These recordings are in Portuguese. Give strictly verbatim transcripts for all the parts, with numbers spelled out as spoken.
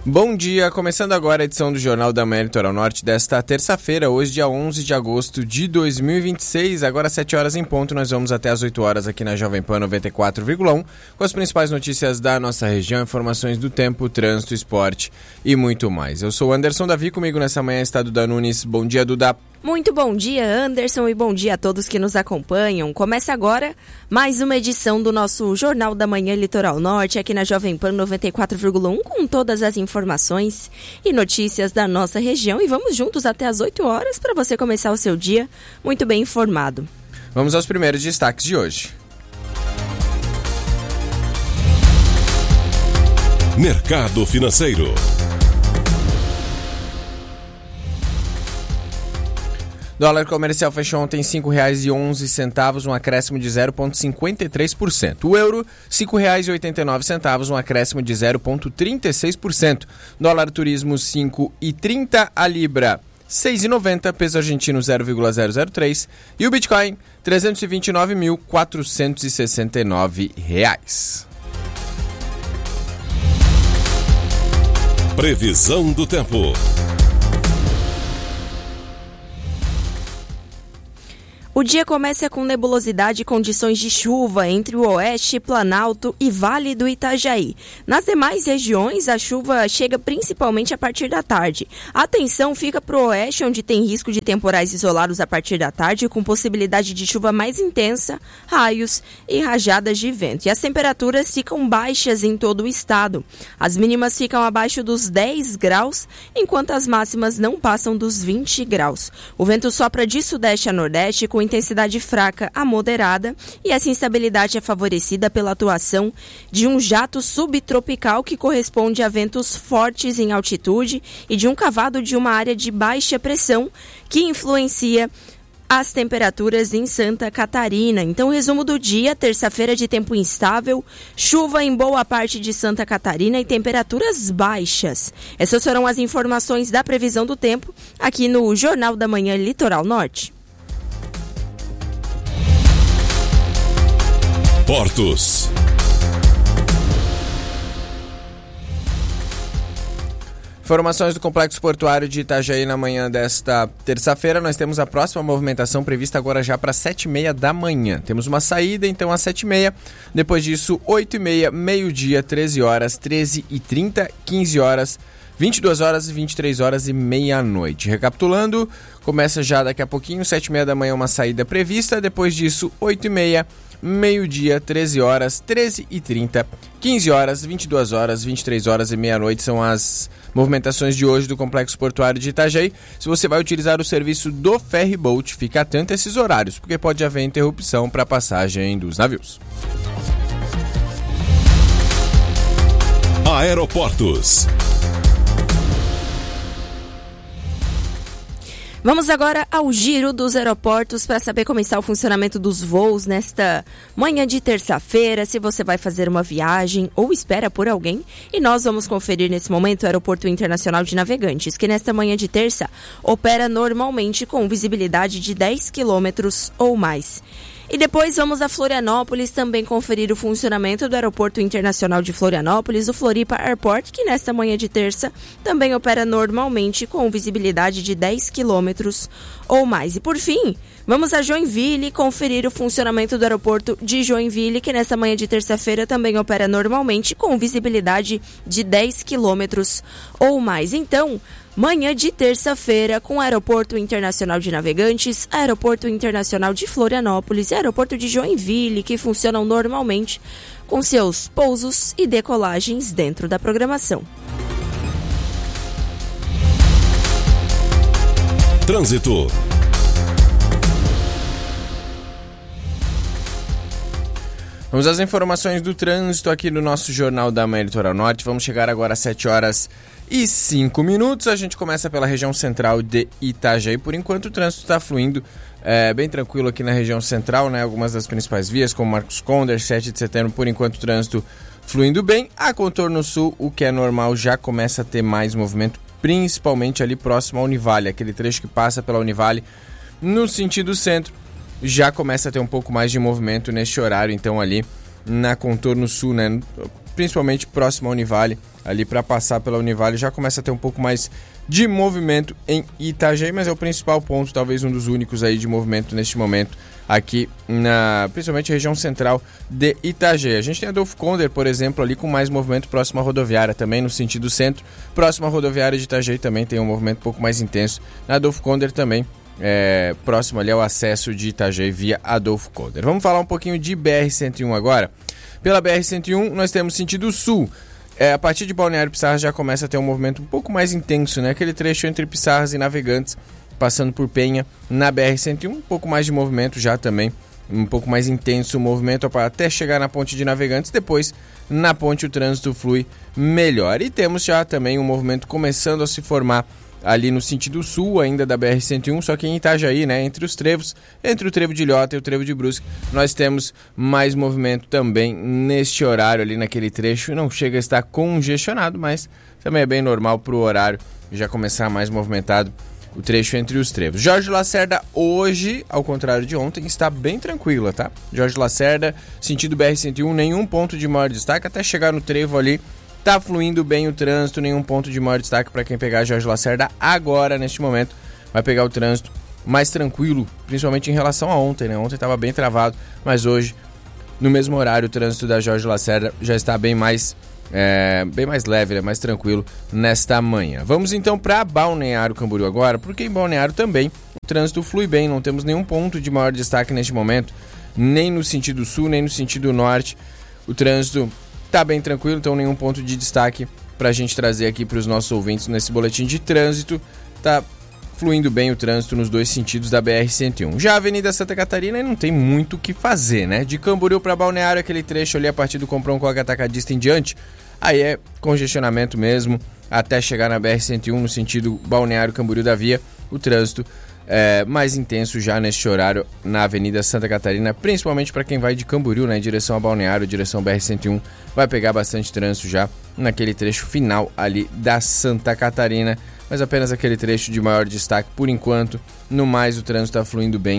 Bom dia, começando agora a edição do Jornal da Manhã Litoral Norte desta terça-feira, hoje dia onze de agosto de dois mil e vinte e seis, agora sete horas em ponto, nós vamos até às oito horas aqui na Jovem Pan noventa e quatro vírgula um, com as principais notícias da nossa região, informações do tempo, trânsito, esporte e muito mais. Eu sou o Anderson Davi, comigo nessa manhã está Duda Nunes. Bom dia, Duda. Muito bom dia, Anderson, e bom dia a todos que nos acompanham. Começa agora mais uma edição do nosso Jornal da Manhã Litoral Norte, aqui na Jovem Pan noventa e quatro vírgula um, com todas as informações e notícias da nossa região. E vamos juntos até às oito horas para você começar o seu dia muito bem informado. Vamos aos primeiros destaques de hoje. Mercado Financeiro. Dólar comercial fechou ontem em cinco reais e onze centavos, um acréscimo de zero vírgula cinquenta e três por cento. O euro, cinco reais e oitenta e nove centavos, um acréscimo de zero vírgula trinta e seis por cento. Dólar turismo cinco reais e trinta centavos, a libra seis reais e noventa centavos, peso argentino zero vírgula zero zero três e o Bitcoin trezentos e vinte e nove mil, quatrocentos e sessenta e nove reais. Previsão do tempo. O dia começa com nebulosidade e condições de chuva entre o Oeste, Planalto e Vale do Itajaí. Nas demais regiões, a chuva chega principalmente a partir da tarde. A atenção fica para o Oeste, onde tem risco de temporais isolados a partir da tarde, com possibilidade de chuva mais intensa, raios e rajadas de vento. E as temperaturas ficam baixas em todo o estado. As mínimas ficam abaixo dos dez graus, enquanto as máximas não passam dos vinte graus. O vento sopra de sudeste a nordeste, com intensidade fraca a moderada, e essa instabilidade é favorecida pela atuação de um jato subtropical que corresponde a ventos fortes em altitude e de um cavado de uma área de baixa pressão que influencia as temperaturas em Santa Catarina. Então, resumo do dia, terça-feira de tempo instável, chuva em boa parte de Santa Catarina e temperaturas baixas. Essas foram as informações da previsão do tempo aqui no Jornal da Manhã Litoral Norte. Portos. Informações do Complexo Portuário de Itajaí na manhã desta terça-feira. Nós temos a próxima movimentação prevista agora já para sete e meia da manhã. Temos uma saída, então, às sete e meia. Depois disso, oito e meia, meio-dia, treze horas, treze e trinta, quinze horas, vinte e duas horas, vinte e três horas e meia-noite. Recapitulando, começa já daqui a pouquinho, sete e meia da manhã, uma saída prevista. Depois disso, oito e meia, meio-dia, treze horas, treze e trinta, quinze horas, vinte e duas horas, vinte e três horas e meia-noite são as movimentações de hoje do Complexo Portuário de Itajaí. Se você vai utilizar o serviço do Ferryboat, fique atento a esses horários, porque pode haver interrupção para a passagem dos navios. Aeroportos. Vamos agora ao giro dos aeroportos para saber como está o funcionamento dos voos nesta manhã de terça-feira, se você vai fazer uma viagem ou espera por alguém. E nós vamos conferir nesse momento o Aeroporto Internacional de Navegantes, que nesta manhã de terça opera normalmente com visibilidade de dez quilômetros ou mais. E depois vamos a Florianópolis também conferir o funcionamento do Aeroporto Internacional de Florianópolis, o Floripa Airport, que nesta manhã de terça também opera normalmente com visibilidade de dez quilômetros ou mais. E por fim, vamos a Joinville conferir o funcionamento do Aeroporto de Joinville, que nesta manhã de terça-feira também opera normalmente com visibilidade de dez quilômetros ou mais. Então, manhã de terça-feira com Aeroporto Internacional de Navegantes, Aeroporto Internacional de Florianópolis e Aeroporto de Joinville, que funcionam normalmente com seus pousos e decolagens dentro da programação. Trânsito. Vamos às informações do trânsito aqui no nosso Jornal da Manhã Litoral Norte. Vamos chegar agora às sete horas e cinco minutos. A gente começa pela região central de Itajaí. Por enquanto o trânsito está fluindo é, bem tranquilo aqui na região central, né? Algumas das principais vias, como Marcos Conder, sete de setembro, por enquanto o trânsito fluindo bem. A Contorno Sul, o que é normal, já começa a ter mais movimento, principalmente ali próximo à Univale, aquele trecho que passa pela Univale no sentido centro, já começa a ter um pouco mais de movimento neste horário, então ali na Contorno Sul, né? principalmente próximo à Univale, ali para passar pela Univale, já começa a ter um pouco mais de movimento em Itajaí, mas é o principal ponto, talvez um dos únicos aí de movimento neste momento, aqui na, principalmente região central de Itajaí. A gente tem Adolfo Konder, por exemplo, ali com mais movimento próximo à rodoviária, também no sentido centro, próximo à rodoviária de Itajaí também tem um movimento um pouco mais intenso, na Adolfo Konder também, é, próximo ali ao acesso de Itajaí via Adolfo Konder. Vamos falar um pouquinho de B R cento e um agora. Pela B R cento e um nós temos sentido sul. É, a partir de Balneário Pissarras já começa a ter um movimento um pouco mais intenso, né? Aquele trecho entre Pissarras e Navegantes, passando por Penha, na B R cento e um, um pouco mais de movimento já também, um pouco mais intenso o movimento até chegar na ponte de Navegantes, depois na ponte o trânsito flui melhor. E temos já também um movimento começando a se formar ali no sentido sul ainda da B R cento e um, só que em Itajaí, né, entre os trevos, entre o trevo de Ilhota e o trevo de Brusque, nós temos mais movimento também neste horário ali naquele trecho. Não chega a estar congestionado, mas também é bem normal para o horário já começar mais movimentado o trecho entre os trevos. Jorge Lacerda hoje, ao contrário de ontem, está bem tranquila, tá? Jorge Lacerda, sentido B R cento e um, nenhum ponto de maior destaque, até chegar no trevo ali, tá fluindo bem o trânsito, nenhum ponto de maior destaque para quem pegar Jorge Lacerda agora, neste momento, vai pegar o trânsito mais tranquilo, principalmente em relação a ontem, né? Ontem estava bem travado, mas hoje, no mesmo horário, o trânsito da Jorge Lacerda já está bem mais, é, bem mais leve, né? Mais tranquilo nesta manhã. Vamos então para Balneário Camboriú agora, porque em Balneário também o trânsito flui bem, não temos nenhum ponto de maior destaque neste momento, nem no sentido sul, nem no sentido norte. O trânsito tá bem tranquilo, então nenhum ponto de destaque pra gente trazer aqui para os nossos ouvintes nesse boletim de trânsito. Tá fluindo bem o trânsito nos dois sentidos da B R cento e um. Já a Avenida Santa Catarina não tem muito o que fazer, né? De Camboriú para Balneário, aquele trecho ali a partir do Comprão com o Atacadista em diante, aí é congestionamento mesmo, até chegar na B R cento e um no sentido Balneário Camboriú da Via, o trânsito é mais intenso já neste horário na Avenida Santa Catarina, principalmente para quem vai de Camboriú, né, em direção a Balneário, direção B R cento e um, vai pegar bastante trânsito já naquele trecho final ali da Santa Catarina, mas apenas aquele trecho de maior destaque por enquanto. No mais, o trânsito está fluindo bem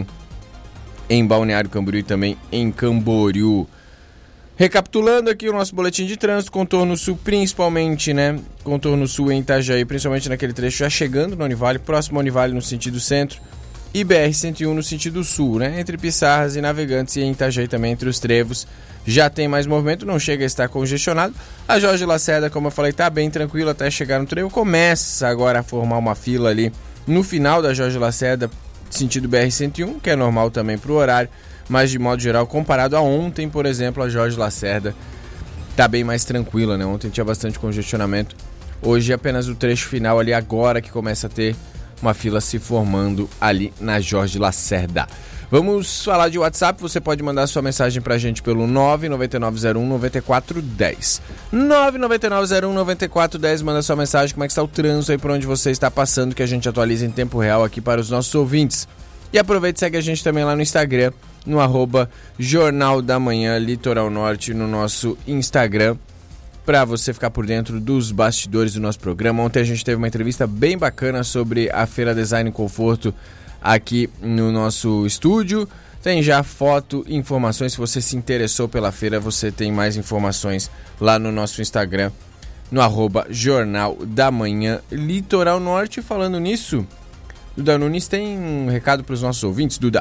em Balneário Camboriú e também em Camboriú. Recapitulando aqui o nosso boletim de trânsito, contorno sul principalmente, né? Contorno sul em Itajaí, principalmente naquele trecho já chegando no Univale, próximo ao Univale no sentido centro, e B R cento e um no sentido sul, né? Entre Pissarras e Navegantes, e em Itajaí também entre os trevos já tem mais movimento, não chega a estar congestionado. A Jorge Lacerda, como eu falei, tá bem tranquilo até chegar no trevo, começa agora a formar uma fila ali no final da Jorge Lacerda, sentido B R cento e um, que é normal também para o horário. Mas de modo geral, comparado a ontem, por exemplo, a Jorge Lacerda tá bem mais tranquila, né? Ontem tinha bastante congestionamento. Hoje apenas o trecho final ali agora que começa a ter uma fila se formando ali na Jorge Lacerda. Vamos falar de WhatsApp, você pode mandar sua mensagem pra gente pelo nove nove nove zero um nove quatro um zero. nove nove nove zero um nove quatro um zero, manda sua mensagem, como é que está o trânsito aí por onde você está passando, que a gente atualiza em tempo real aqui para os nossos ouvintes. E aproveita e segue a gente também lá no Instagram, no arroba Jornal da Manhã Litoral Norte, no nosso Instagram, para você ficar por dentro dos bastidores do nosso programa. Ontem a gente teve uma entrevista bem bacana sobre a Feira Design e Conforto aqui no nosso estúdio. Tem já foto e informações, se você se interessou pela feira, você tem mais informações lá no nosso Instagram, no arroba Jornal da Manhã Litoral Norte. Falando nisso, Duda Nunes tem um recado para os nossos ouvintes. Duda.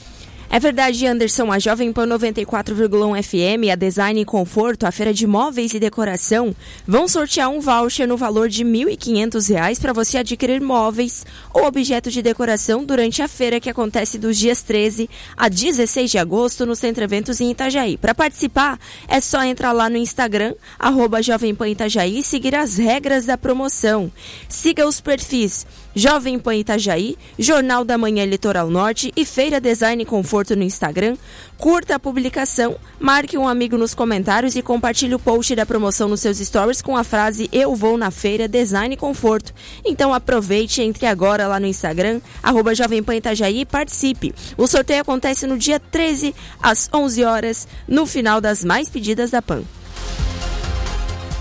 É verdade, Anderson, a Jovem Pan noventa e quatro vírgula um F M, a Design e Conforto, a Feira de Móveis e Decoração, vão sortear um voucher no valor de mil e quinhentos reais para você adquirir móveis ou objetos de decoração durante a feira que acontece dos dias treze a dezesseis de agosto no Centro Eventos em Itajaí. Para participar, é só entrar lá no Instagram, arroba Jovem Pan Itajaí, e seguir as regras da promoção. Siga os perfis Jovem Pan Itajaí, Jornal da Manhã Litoral Norte e Feira Design e Conforto no Instagram. Curta a publicação, marque um amigo nos comentários e compartilhe o post da promoção nos seus stories com a frase "Eu vou na Feira Design e Conforto". Então aproveite, entre agora lá no Instagram, arroba Jovem Pan Itajaí, e participe. O sorteio acontece no dia treze, às onze horas, no final das mais pedidas da Pan.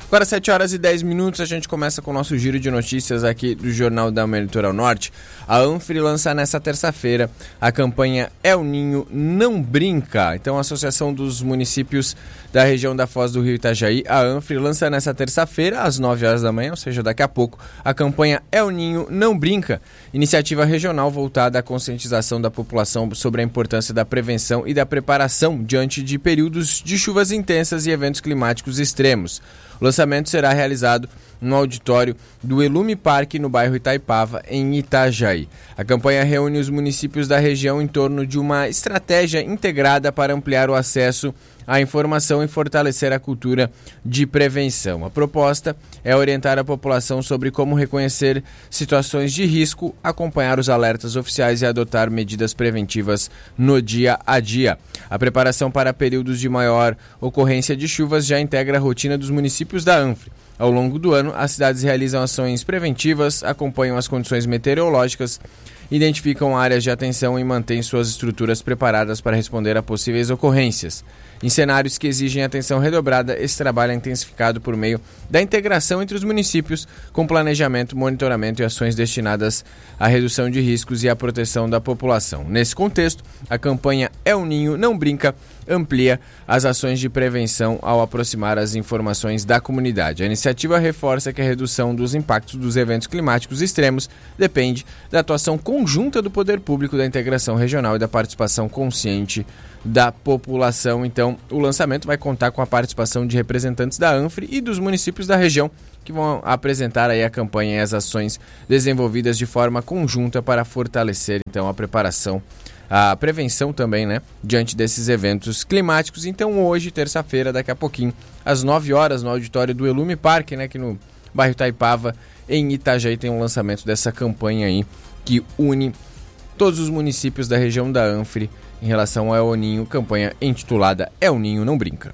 Agora, sete horas e dez minutos, a gente começa com o nosso giro de notícias aqui do Jornal da Manhã Litoral Norte. A Anfri lança nessa terça-feira a campanha El Ninho Não Brinca. Então, a Associação dos Municípios da região da Foz do Rio Itajaí, a Anfri, lança nessa terça-feira, às nove horas da manhã, ou seja, daqui a pouco, a campanha El Ninho Não Brinca, iniciativa regional voltada à conscientização da população sobre a importância da prevenção e da preparação diante de períodos de chuvas intensas e eventos climáticos extremos. O lançamento será realizado no auditório do Elume Parque, no bairro Itaipava, em Itajaí. A campanha reúne os municípios da região em torno de uma estratégia integrada para ampliar o acesso à informação e fortalecer a cultura de prevenção. A proposta é orientar a população sobre como reconhecer situações de risco, acompanhar os alertas oficiais e adotar medidas preventivas no dia a dia. A preparação para períodos de maior ocorrência de chuvas já integra a rotina dos municípios da Anfri. Ao longo do ano, as cidades realizam ações preventivas, acompanham as condições meteorológicas, identificam áreas de atenção e mantêm suas estruturas preparadas para responder a possíveis ocorrências. Em cenários que exigem atenção redobrada, esse trabalho é intensificado por meio da integração entre os municípios, com planejamento, monitoramento e ações destinadas à redução de riscos e à proteção da população. Nesse contexto, a campanha El Ninho Não Brinca amplia as ações de prevenção ao aproximar as informações da comunidade. A iniciativa reforça que a redução dos impactos dos eventos climáticos extremos depende da atuação conjunta do poder público, da integração regional e da participação consciente da população. Então, o lançamento vai contar com a participação de representantes da Anfri e dos municípios da região, que vão apresentar aí a campanha e as ações desenvolvidas de forma conjunta para fortalecer, então, a preparação, a prevenção também, né, diante desses eventos climáticos. Então, hoje, terça-feira, daqui a pouquinho, às nove horas, no auditório do Elume Parque, né, aqui no bairro Itaipava, em Itajaí, tem um lançamento dessa campanha aí, que une todos os municípios da região da Anfri em relação ao El Ninho, campanha intitulada El Ninho Não Brinca.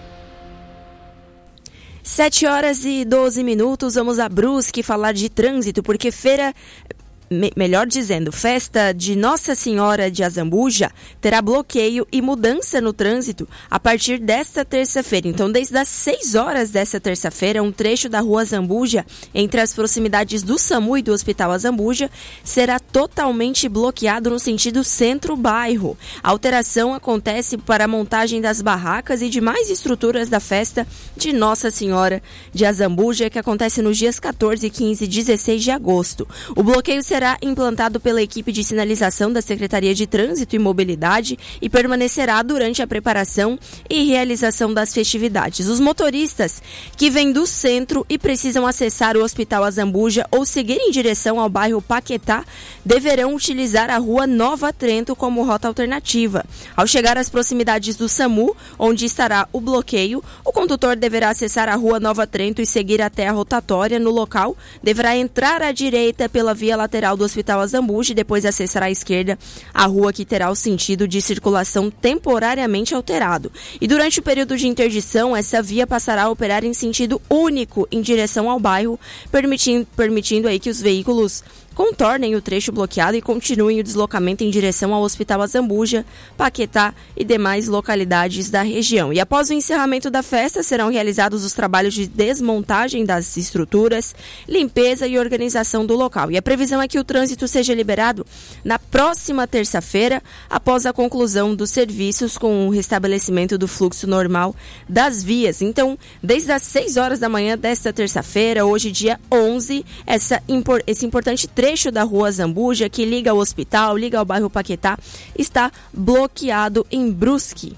sete horas e doze minutos, vamos a Brusque falar de trânsito, porque feira... Me, melhor dizendo, festa de Nossa Senhora de Azambuja terá bloqueio e mudança no trânsito a partir desta terça-feira. Então, desde as seis horas desta terça-feira, um trecho da rua Azambuja, entre as proximidades do SAMU e do Hospital Azambuja, será totalmente bloqueado no sentido centro-bairro. A alteração acontece para a montagem das barracas e demais estruturas da festa de Nossa Senhora de Azambuja, que acontece nos dias quatorze, quinze e dezesseis de agosto. O bloqueio será será implantado pela equipe de sinalização da Secretaria de Trânsito e Mobilidade e permanecerá durante a preparação e realização das festividades. Os motoristas que vêm do centro e precisam acessar o Hospital Azambuja ou seguir em direção ao bairro Paquetá deverão utilizar a rua Nova Trento como rota alternativa. Ao chegar às proximidades do SAMU, onde estará o bloqueio, o condutor deverá acessar a rua Nova Trento e seguir até a rotatória. No local, deverá entrar à direita pela via lateral do Hospital Azambuja e depois acessar à esquerda a rua, que terá o sentido de circulação temporariamente alterado. E durante o período de interdição, essa via passará a operar em sentido único em direção ao bairro, permitindo, permitindo aí que os veículos contornem o trecho bloqueado e continuem o deslocamento em direção ao Hospital Azambuja, Paquetá e demais localidades da região. E após o encerramento da festa, serão realizados os trabalhos de desmontagem das estruturas, limpeza e organização do local. E a previsão é que o trânsito seja liberado na próxima terça-feira, após a conclusão dos serviços com o restabelecimento do fluxo normal das vias. Então, desde as seis horas da manhã desta terça-feira, hoje dia onze, essa, esse importante trecho trecho da rua Azambuja, que liga ao hospital, liga ao bairro Paquetá, está bloqueado em Brusque.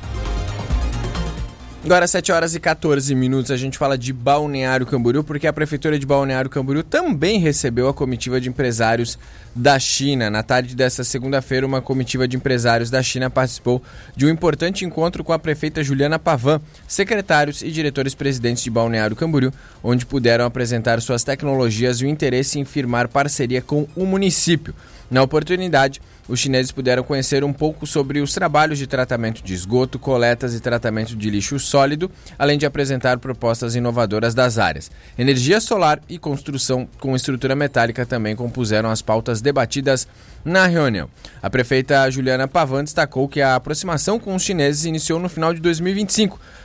Agora, sete horas e quatorze minutos, a gente fala de Balneário Camboriú, porque a Prefeitura de Balneário Camboriú também recebeu a comitiva de empresários da China. Na tarde desta segunda-feira, uma comitiva de empresários da China participou de um importante encontro com a prefeita Juliana Pavan, secretários e diretores-presidentes de Balneário Camboriú, onde puderam apresentar suas tecnologias e o interesse em firmar parceria com o município. Na oportunidade, os chineses puderam conhecer um pouco sobre os trabalhos de tratamento de esgoto, coletas e tratamento de lixo sólido, além de apresentar propostas inovadoras das áreas. Energia solar e construção com estrutura metálica também compuseram as pautas debatidas na reunião. A prefeita Juliana Pavan destacou que a aproximação com os chineses iniciou no final de dois mil e vinte e cinco,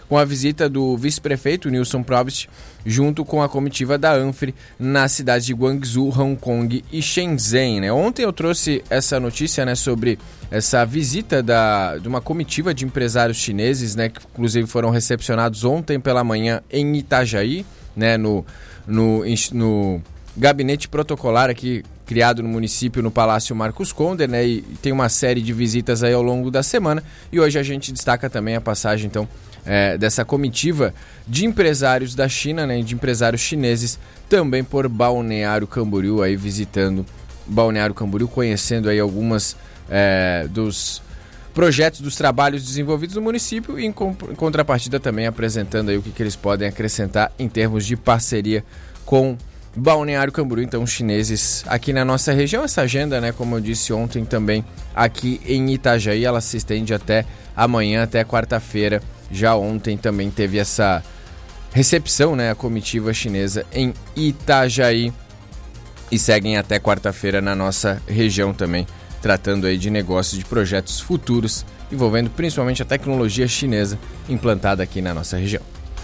com a visita do vice-prefeito Nilson Probst, junto com a comitiva da ANFRE nas cidades de Guangzhou, Hong Kong e Shenzhen, né? Ontem eu trouxe essa notícia, né, sobre essa visita da, de uma comitiva de empresários chineses, né, que inclusive foram recepcionados ontem pela manhã em Itajaí, né, no, no, no gabinete protocolar aqui criado no município, no Palácio Marcos Conder, né, e tem uma série de visitas aí ao longo da semana, e hoje a gente destaca também a passagem, então, é, dessa comitiva de empresários da China, né, de empresários chineses, também por Balneário Camboriú, aí visitando Balneário Camboriú, conhecendo aí algumas é, dos projetos, dos trabalhos desenvolvidos no município e em, comp- em contrapartida também apresentando aí o que, que eles podem acrescentar em termos de parceria com Balneário Camboriú, então chineses aqui na nossa região. Essa agenda, né, como eu disse ontem também aqui em Itajaí, ela se estende até amanhã, até quarta-feira. Já ontem também teve essa recepção, né, a comitiva chinesa em Itajaí e seguem até quarta-feira na nossa região também, tratando aí de negócios, de projetos futuros envolvendo principalmente a tecnologia chinesa implantada aqui na nossa região.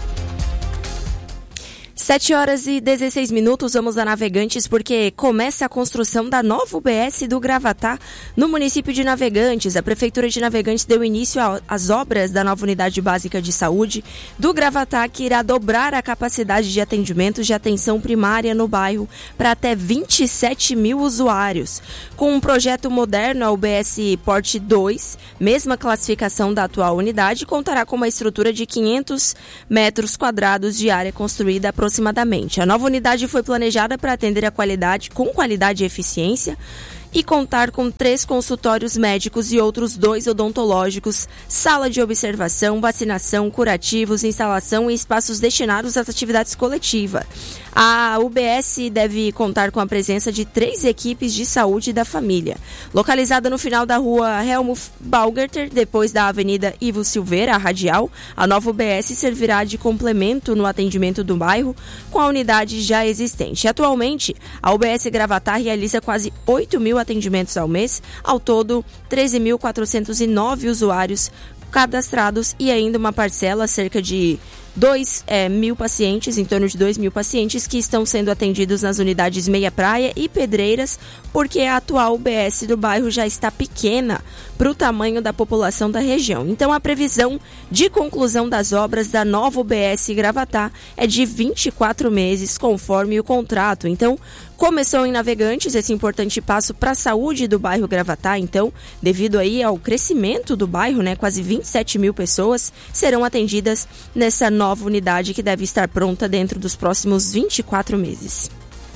sete horas e dezesseis minutos, vamos a Navegantes, porque começa a construção da nova U B S do Gravatá no município de Navegantes. A Prefeitura de Navegantes deu início às obras da nova unidade básica de saúde do Gravatá, que irá dobrar a capacidade de atendimentos de atenção primária no bairro para até vinte e sete mil usuários. Com um projeto moderno, a U B S Porte dois, mesma classificação da atual unidade, contará com uma estrutura de quinhentos metros quadrados de área construída aproximadamente. A nova unidade foi planejada para atender a qualidade, com qualidade e eficiência e contar com três consultórios médicos e outros dois odontológicos, sala de observação, vacinação, curativos, instalação e espaços destinados às atividades coletivas. A U B S deve contar com a presença de três equipes de saúde da família. Localizada no final da rua Helmut Baumgartner, depois da Avenida Ivo Silveira, a radial, a nova U B S servirá de complemento no atendimento do bairro com a unidade já existente. Atualmente, a U B S Gravatá realiza quase oito mil atendimentos ao mês, ao todo treze mil quatrocentos e nove usuários cadastrados e ainda uma parcela, cerca de dois é, mil pacientes, em torno de dois mil pacientes que estão sendo atendidos nas unidades Meia Praia e Pedreiras, porque a atual U B S do bairro já está pequena para o tamanho da população da região. Então a previsão de conclusão das obras da nova U B S Gravatá é de vinte e quatro meses, conforme o contrato. Então, começou em Navegantes esse importante passo para a saúde do bairro Gravatá. Então, devido aí ao crescimento do bairro, né, quase vinte e sete mil pessoas serão atendidas nessa nova unidade que deve estar pronta dentro dos próximos vinte e quatro meses.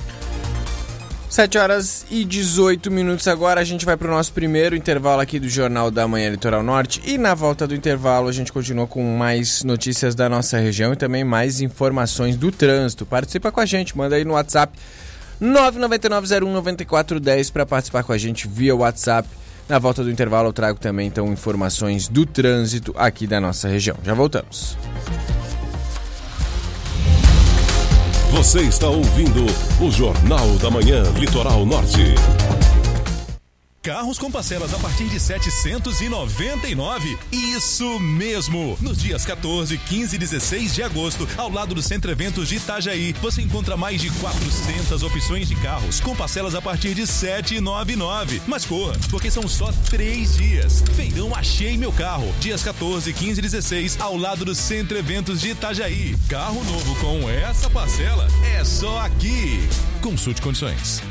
sete horas e dezoito minutos agora, a gente vai para o nosso primeiro intervalo aqui do Jornal da Manhã Litoral Norte e na volta do intervalo a gente continua com mais notícias da nossa região e também mais informações do trânsito. Participa com a gente, manda aí no WhatsApp nove nove nove zero um nove quatro um zero para participar com a gente via WhatsApp. Na volta do intervalo eu trago também então informações do trânsito aqui da nossa região. Já voltamos. Você está ouvindo o Jornal da Manhã Litoral Norte. Carros com parcelas a partir de setecentos e noventa e nove. Isso mesmo! Nos dias quatorze, quinze e dezesseis de agosto, ao lado do Centro Eventos de Itajaí, você encontra mais de quatrocentas opções de carros com parcelas a partir de setecentos e noventa e nove. Mas corra, porque são só três dias. Feirão Achei Meu Carro, dias quatorze, quinze e dezesseis, ao lado do Centro Eventos de Itajaí. Carro novo com essa parcela é só aqui. Consulte condições.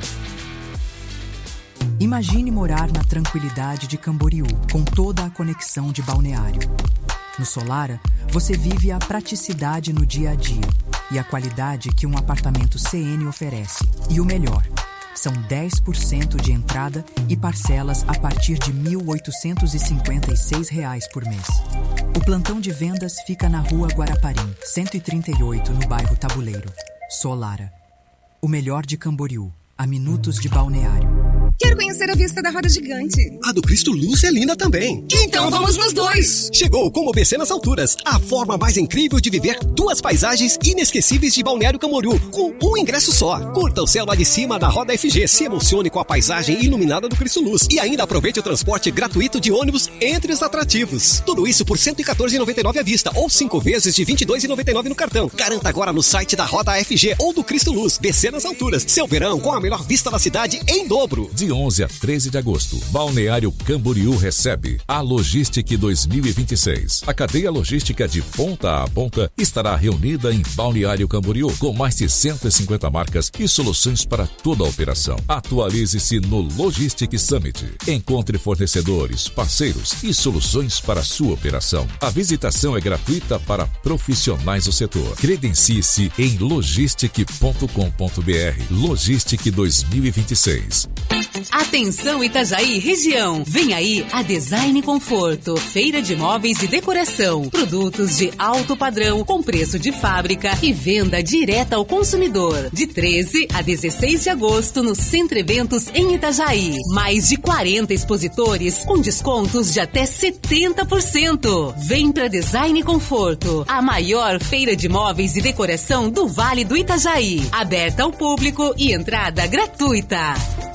Imagine morar na tranquilidade de Camboriú, com toda a conexão de Balneário. No Solara, você vive a praticidade no dia a dia e a qualidade que um apartamento C N oferece. E o melhor, são dez por cento de entrada e parcelas a partir de mil oitocentos e cinquenta e seis reais por mês. O plantão de vendas fica na rua Guaraparim, cento e trinta e oito, no bairro Tabuleiro. Solara, o melhor de Camboriú, a minutos de Balneário. Quero conhecer a vista da roda gigante. A do Cristo Luz é linda também. Então vamos nos dois. Chegou o Como B C nas Alturas, a forma mais incrível de viver duas paisagens inesquecíveis de Balneário Camboriú, com um ingresso só. Curta o céu lá de cima da Roda F G, se emocione com a paisagem iluminada do Cristo Luz e ainda aproveite o transporte gratuito de ônibus entre os atrativos. Tudo isso por cento e quatorze reais e noventa e nove centavos à vista ou cinco vezes de vinte e dois reais e noventa e nove centavos no cartão. Garanta agora no site da Roda F G ou do Cristo Luz. B C nas Alturas, seu verão com a melhor vista da cidade em dobro. De onze a treze de agosto, Balneário Camboriú recebe a Logistic dois mil e vinte e seis. A cadeia logística de ponta a ponta estará reunida em Balneário Camboriú com mais de cento e cinquenta marcas e soluções para toda a operação. Atualize-se no Logistic Summit. Encontre fornecedores, parceiros e soluções para a sua operação. A visitação é gratuita para profissionais do setor. Credencie-se em logistic ponto com ponto b r. Logistic dois mil e vinte e seis. Atenção Itajaí região, vem aí a Design Conforto, feira de móveis e decoração, produtos de alto padrão com preço de fábrica e venda direta ao consumidor, de treze a dezesseis de agosto no Centro Eventos em Itajaí, mais de quarenta expositores com descontos de até setenta por cento. Vem pra Design Conforto, a maior feira de móveis e decoração do Vale do Itajaí, aberta ao público e entrada gratuita.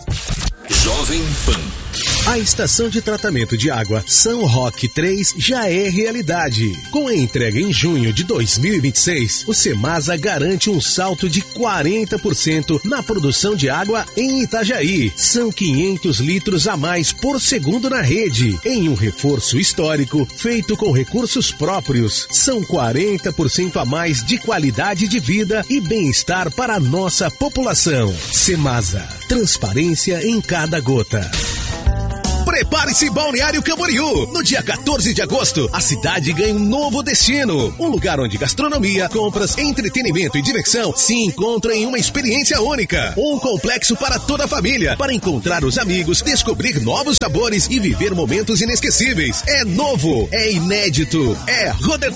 Jovem Pan. A estação de tratamento de água São Roque três já é realidade. Com a entrega em junho de dois mil e vinte e seis, o Cemasa garante um salto de quarenta por cento na produção de água em Itajaí. São quinhentos litros a mais por segundo na rede, em um reforço histórico feito com recursos próprios. São quarenta por cento a mais de qualidade de vida e bem-estar para a nossa população. Cemasa, transparência em cada gota. Prepare-se, Balneário Camboriú! No dia quatorze de agosto, a cidade ganha um novo destino. Um lugar onde gastronomia, compras, entretenimento e diversão se encontram em uma experiência única. Um complexo para toda a família, para encontrar os amigos, descobrir novos sabores e viver momentos inesquecíveis. É novo, é inédito, é Roder